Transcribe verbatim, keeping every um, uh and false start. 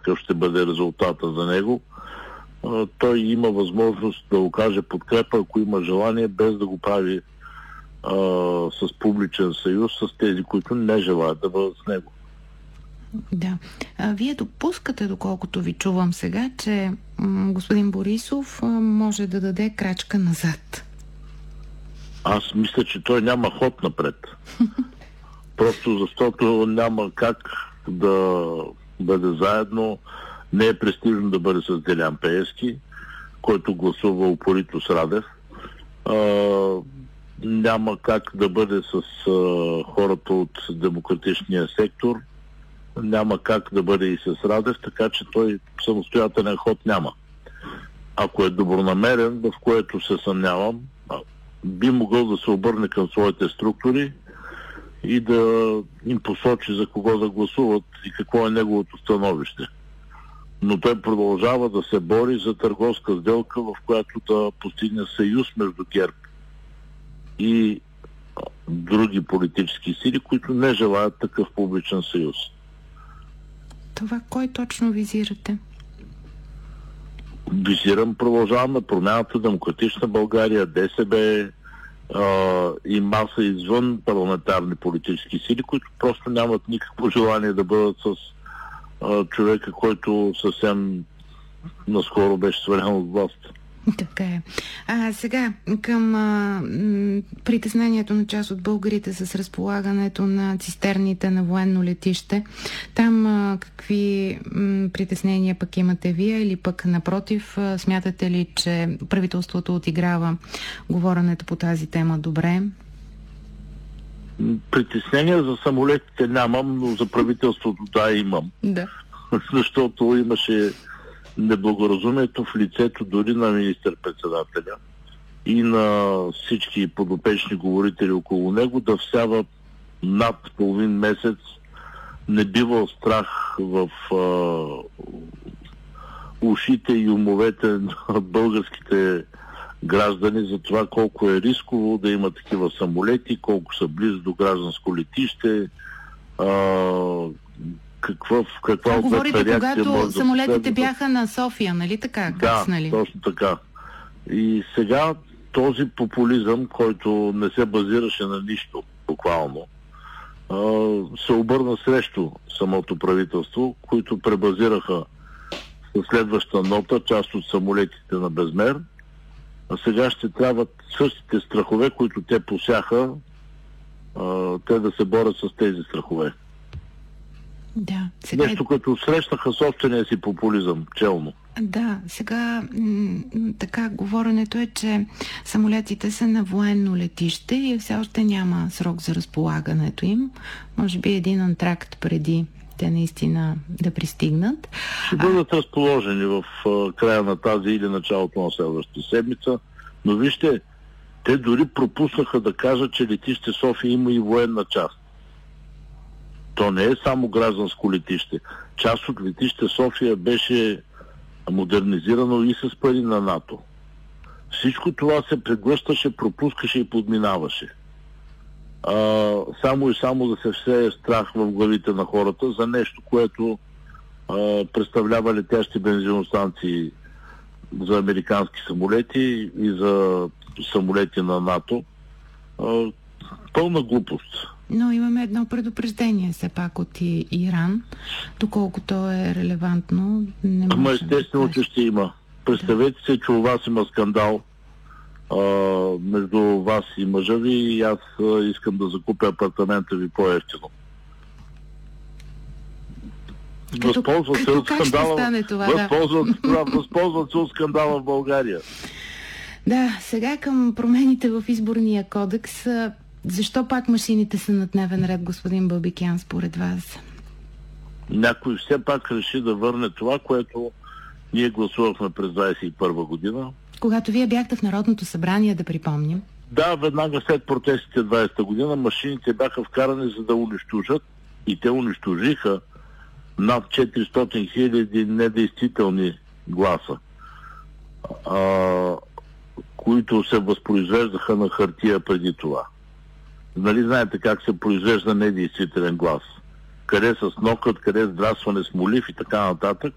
какъв ще бъде резултата за него, а, той има възможност да окаже подкрепа, ако има желание, без да го прави а, с публичен съюз с тези, които не желаят да бъдат с него. Да. А, вие допускате, доколкото ви чувам сега, че м- господин Борисов а, може да даде крачка назад. Аз мисля, че той няма ход напред. Просто защото няма как да бъде заедно. Не е престижно да бъде с Делян Пеевски, който гласува упорито с Радев. А, няма как да бъде с а, хората от демократичния сектор. Няма как да бъде и с Радев, така че той самостоятелен ход няма. Ако е добронамерен, в което се съмнявам, би могъл да се обърне към своите структури и да им посочи за кого да гласуват и какво е неговото становище. Но той продължава да се бори за търговска сделка, в която да постигне съюз между ГЕРБ и други политически сили, които не желаят такъв публичен съюз. Това кой точно визирате? Визирам Продължаваме промяната, Демократична България, ДСБ а, и маса извън парламентарни политически сили, които просто нямат никакво желание да бъдат с а, човека, който съвсем наскоро беше свален от власт. Така е. А сега към а, м, притеснението на част от българите с разполагането на цистерните на военно летище. Там а, какви м, притеснения пък имате вие или пък напротив, а, смятате ли, че правителството отиграва говоренето по тази тема добре? Притеснения за самолетите нямам, но за правителството да имам. Да. Защото имаше неблагоразумието в лицето дори на министър-председателя и на всички подопечни говорители около него да всява над половин месец небивал страх в а, ушите и умовете на българските граждани за това колко е рисково да има такива самолети, колко са близо до гражданско летище, а, Каква, каква а говорите, когато самолетите да бяха на София, нали така? Да, кацнали? Точно така. И сега този популизъм, който не се базираше на нищо, буквално, се обърна срещу самото правителство, които пребазираха със следваща нота част от самолетите на Безмер, а сега ще трябват същите страхове, които те посяха, те да се борят с тези страхове. Да, сега... Нещо като срещнаха собствения си популизъм, челно. Да, сега м- така говоренето е, че самолетите са на военно летище и все още няма срок за разполагането им. Може би един антракт преди те наистина да пристигнат. Ще бъдат а... разположени в а, края на тази или началото на следващата седмица. Но вижте, те дори пропуснаха да кажат, че летище София има и военна част. То не е само гражданско летище. Част от летище София беше модернизирано и с пари на НАТО. Всичко това се преглъщаше, пропускаше и подминаваше. А, само и само да се всее страх в главите на хората за нещо, което а, представлява летящи бензиностанции за американски самолети и за самолети на НАТО. А, пълна глупост. Но имаме едно предупреждение все пак от и, Иран, доколко то е релевантно. Не Ама естествено, да че ще има. Представете да. се, че у вас има скандал а, между вас и мъжа ви и аз а, искам да закупя апартамента ви по-евтино. Възползват се от скандала, това, възползват, да. възползват се от скандала в България. Да, сега към промените в изборния кодекс. Защо пак машините са на дневен ред, господин Бабикян, според вас? Някой все пак реши да върне това, което ние гласувахме през двадесет и първа година. Когато вие бяхте в Народното събрание, да припомним. Да, веднага след протестите двадесета година машините бяха вкарани за да унищожат и те унищожиха над четиристотин хиляди недействителни гласа, а, които се възпроизвеждаха на хартия преди това. Нали знаете как се произвежда недействителен глас? Къде с нокът, къде с драстване с молив и така нататък.